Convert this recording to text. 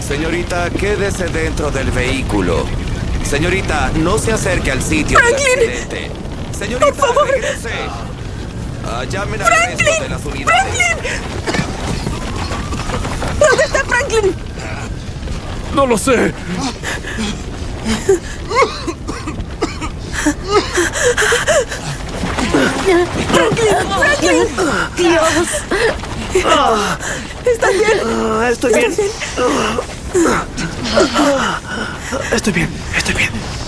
Señorita, quédese dentro del vehículo. Señorita, no se acerque al sitio del accidente. Señorita, por favor. regrese. Llamen al resto de las unidades. ¡Franklin! ¿Dónde está Franklin? No lo sé. ¡Franklin! ¡Dios! ¿Estás bien? Estoy bien. ¿Estás bien? Estoy bien.